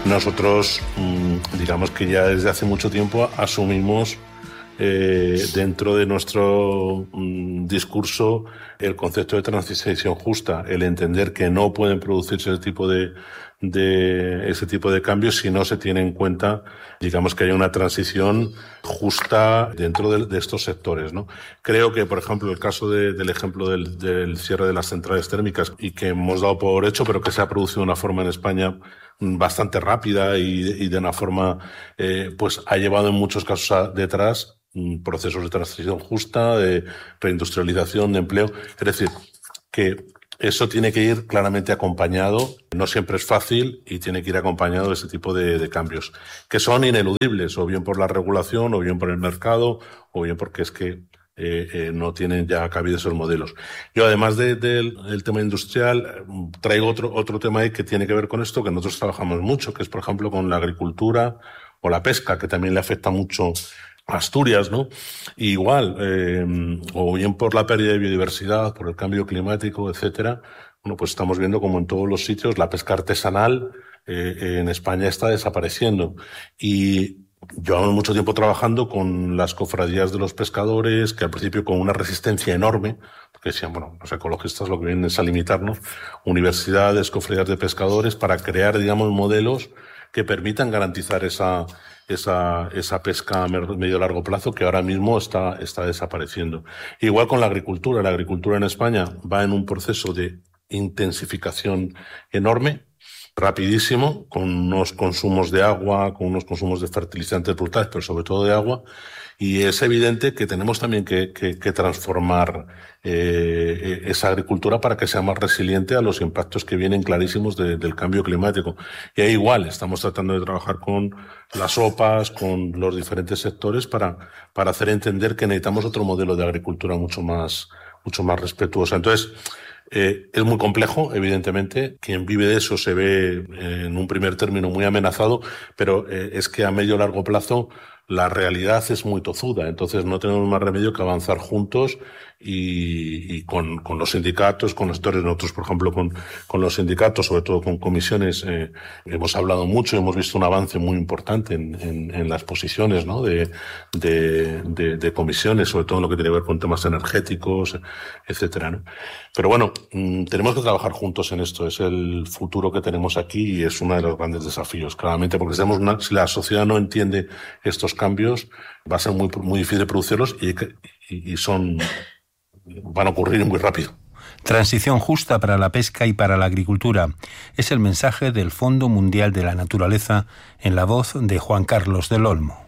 Nosotros, digamos que ya desde hace mucho tiempo asumimos dentro de nuestro discurso el concepto de transición justa, el entender que no pueden producirse ese tipo de cambios si no se tiene en cuenta, digamos, que haya una transición justa dentro de estos sectores, ¿no? Creo que, por ejemplo, el caso del ejemplo del cierre de las centrales térmicas, y que hemos dado por hecho, pero que se ha producido de una forma en España bastante rápida y de una forma, pues ha llevado en muchos casos detrás procesos de transición justa, de reindustrialización, de empleo. Es decir, que eso tiene que ir claramente acompañado, no siempre es fácil, y tiene que ir acompañado de ese tipo de cambios, que son ineludibles, o bien por la regulación, o bien por el mercado, o bien porque es que no tienen ya cabida esos modelos. Yo, además del tema industrial, traigo otro tema ahí que tiene que ver con esto, que nosotros trabajamos mucho, que es, por ejemplo, con la agricultura o la pesca, que también le afecta mucho Asturias, ¿no? Y igual, o bien por la pérdida de biodiversidad, por el cambio climático, etcétera. Bueno, pues estamos viendo como en todos los sitios la pesca artesanal en España está desapareciendo. Y llevamos mucho tiempo trabajando con las cofradías de los pescadores, que al principio con una resistencia enorme, porque decían, bueno, los ecologistas lo que vienen es a limitarnos, universidades, cofradías de pescadores, para crear, digamos, modelos que permitan garantizar esa pesca a medio largo plazo, que ahora mismo está desapareciendo. Igual con la agricultura. La agricultura en España va en un proceso de intensificación enorme, rapidísimo, con unos consumos de agua, con unos consumos de fertilizantes brutales, pero sobre todo de agua. Y es evidente que tenemos también que transformar esa agricultura para que sea más resiliente a los impactos que vienen clarísimos del cambio climático. Y ahí igual estamos tratando de trabajar con las OPAs, con los diferentes sectores para hacer entender que necesitamos otro modelo de agricultura mucho más respetuosa. Entonces, es muy complejo, evidentemente. Quien vive de eso se ve en un primer término muy amenazado, pero es que a medio y largo plazo la realidad es muy tozuda. Entonces no tenemos más remedio que avanzar juntos y con los sindicatos, con los sectores. Nosotros, por ejemplo, con los sindicatos, sobre todo con comisiones, hemos hablado mucho, hemos visto un avance muy importante en las posiciones, ¿no? de comisiones, sobre todo en lo que tiene que ver con temas energéticos, etcétera, ¿no? Pero bueno, tenemos que trabajar juntos en esto. Es el futuro que tenemos aquí y es uno de los grandes desafíos, claramente, porque si la sociedad no entiende estos cambios, va a ser muy difícil producirlos y van a ocurrir muy rápido. Transición justa para la pesca y para la agricultura. Es el mensaje del Fondo Mundial de la Naturaleza en la voz de Juan Carlos del Olmo.